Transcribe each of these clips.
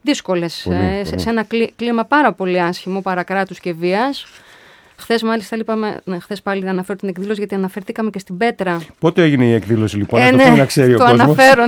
δύσκολες, σε ένα κλίμα πάρα πολύ άσχημο, παρακράτους και βίας. Χθες μάλιστα χθες πάλι αναφέρω την εκδήλωση, γιατί αναφερθήκαμε και στην Πέτρα. Πότε έγινε η εκδήλωση λοιπόν, να ξέρει ο κόσμος. Το αναφέρω.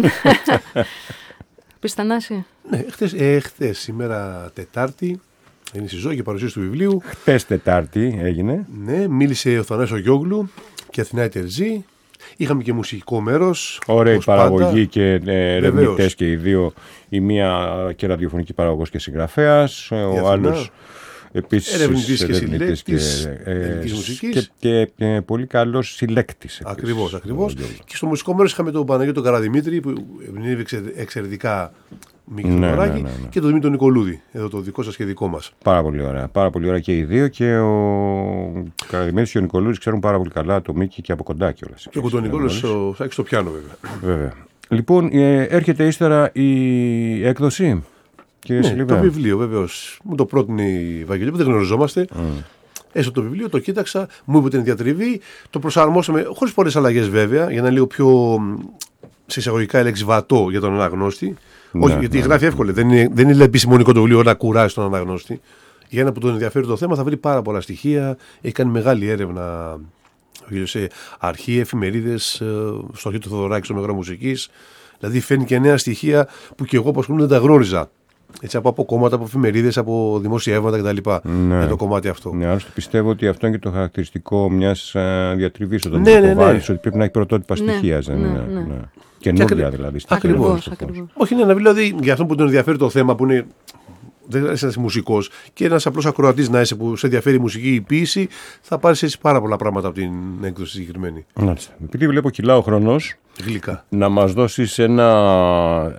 Πεις Θανάση? Ναι, χθες, σήμερα Τετάρτη, είναι στη Ζωή και παρουσίαση του βιβλίου. Χθες Τετάρτη έγινε. Ναι, μίλησε ο Θανάσης Γιόγλου και Αθηνά Τερζή. Είχαμε και μουσικό μέρος. Ωραία παραγωγή και ερευνητές και οι δύο. Η μία και ραδιοφωνική παραγωγός και συγγραφέας, ο άλλος επίσης ερευνητής και συλλέκτης μουσικής και πολύ καλός συλλέκτης. Ακριβώς. Και στο μουσικό μέρος είχαμε τον Παναγιώτο Καραδημήτρη που ερμηνεύει εξαιρετικά Μίκη Θοδωράκη, και τον Δημήτρη Νικολούδη, εδώ το δικό σας και δικό μας. Πάρα πολύ ωραία και οι δύο, και ο Καραδημήτρης και ο Νικολούδης ξέρουν πάρα πολύ καλά το Μίκη και από κοντά κιόλας. Και από τον Νικόλος στο πιάνο βέβαια. Λοιπόν, έρχεται ύστερα η έκδοση. Ναι, το βιβλίο βεβαίως. Μου το πρότεινε η Βαγγελία, που δεν γνωριζόμαστε. Έστω το βιβλίο, το κοίταξα, μου είπε την διατριβή, το προσαρμόσαμε χωρίς πολλές αλλαγές βέβαια, για να είναι λίγο πιο σε εισαγωγικά λέξη βατό για τον αναγνώστη. Όχι, γιατί γράφει εύκολα. Δεν είναι επιστημονικό το βιβλίο να κουράσει τον αναγνώστη. Για ένα που τον ενδιαφέρει το θέμα θα βρει πάρα πολλά στοιχεία. Έχει κάνει μεγάλη έρευνα σε αρχεία, εφημερίδες, στο αρχείο του Θοδωράκη, στο Μέγαρο Μουσικής. Δηλαδή φέρνει και νέα στοιχεία που και εγώ που δεν τα γνώριζα. Έτσι, από κόμματα, από εφημερίδες, από δημοσιεύματα κτλ. Για το κομμάτι αυτό. Ναι, άλλωστε πιστεύω ότι αυτό είναι και το χαρακτηριστικό μιας διατριβής όταν το βάλεις, ότι πρέπει να έχει πρωτότυπα στοιχεία. Καινούργια δηλαδή. Ακριβώς. Όχι, είναι ένα βιβλίο δηλαδή, για αυτόν που τον ενδιαφέρει το θέμα, που είναι. Δεν είσαι ένας μουσικός και ένας απλός ακροατής να είσαι που σε ενδιαφέρει η μουσική, η ποίηση, θα πάρεις έτσι πάρα πολλά πράγματα από την έκδοση συγκεκριμένη. Επειδή βλέπω κιλά ο χρόνος, γλυκά, να μας δώσεις ένα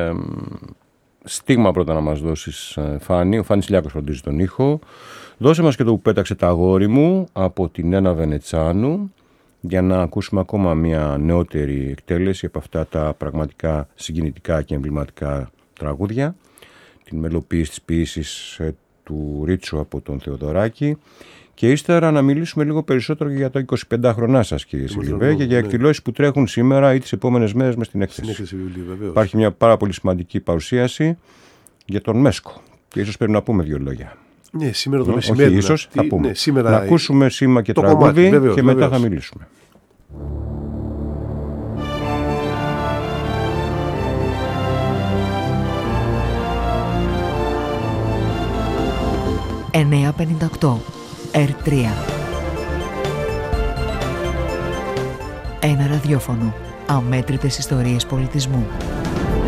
στίγμα πρώτα να μας δώσεις, Φάνη. Ο Φάνης Λιάκος φροντίζει τον ήχο. Δώσε μας και το που πέταξε τα αγόρι μου από την Ένα Βενετσάνου, για να ακούσουμε ακόμα μια νεότερη εκτέλεση από αυτά τα πραγματικά συγκινητικά και εμβληματικά τραγούδια. Την μελοποίηση της ποίησης του Ρίτσου από τον Θεοδωράκη, και ύστερα να μιλήσουμε λίγο περισσότερο για το 25χρονά σας, κύριε Σιλιβέ, και για εκδηλώσεις που τρέχουν σήμερα ή τις επόμενες μέρες μες στην έκθεση. Υπάρχει μια πάρα πολύ σημαντική παρουσίαση για τον Μέσκο και ίσως πρέπει να πούμε δύο λόγια. Ναι, σήμερα το μεσημέρι. Όχι, ίσως θα πούμε. Ναι, σήμερα να ακούσουμε σήμα και τραγούδι και μετά θα μιλήσουμε. 958 R3. Ένα ραδιόφωνο. Αμέτρητες ιστορίες πολιτισμού.